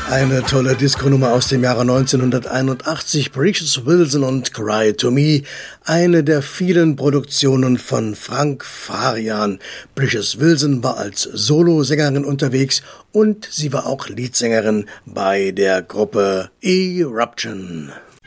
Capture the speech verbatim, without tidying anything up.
Eine tolle Disco-Nummer aus dem Jahre neunzehnhunderteinundachtzig, Precious Wilson und Cry to Me, eine der vielen Produktionen von Frank Farian. Precious Wilson war als Solosängerin unterwegs und sie war auch Leadsängerin bei der Gruppe Eruption.